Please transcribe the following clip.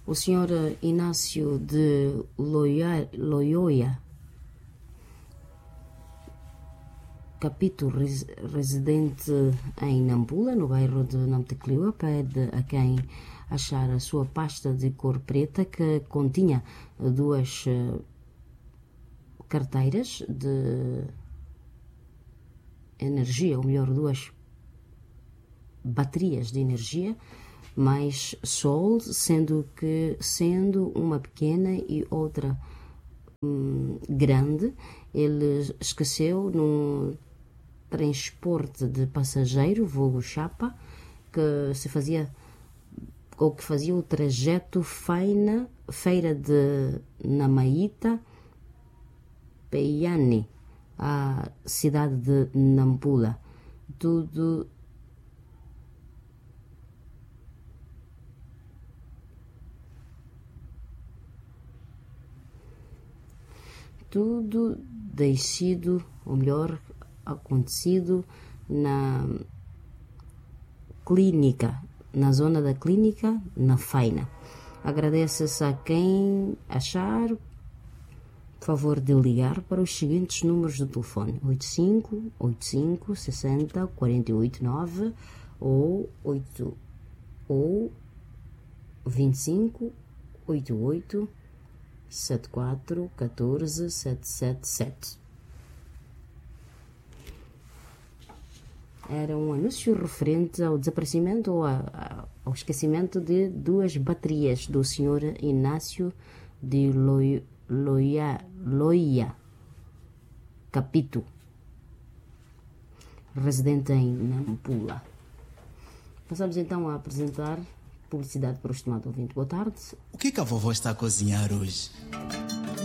O senhor Inácio de Loyola Capito, residente em Nampula, no bairro de Namtecliua, pede a quem achar a sua pasta de cor preta que continha 2 carteiras de energia, ou melhor, 2 baterias de energia, mais sol, sendo uma pequena e outra grande. Ele esqueceu num transporte de passageiro, vulgo chapa, que fazia o trajeto Feira de Namaíta, Peiane, à cidade de Nampula. Tudo deixido, ou melhor, acontecido na clínica, na zona da clínica, na Faina. Agradece-se a quem achar, por favor de ligar para os seguintes números de telefone: 85 85 60 48 9 ou 25 88 74 14 777. Era um anúncio referente ao desaparecimento ou ao esquecimento de 2 baterias do Sr. Inácio de Loyola Capito, residente em Nampula. Passamos então a apresentar publicidade para o estimado ouvinte. Boa tarde. O que a vovó está a cozinhar hoje?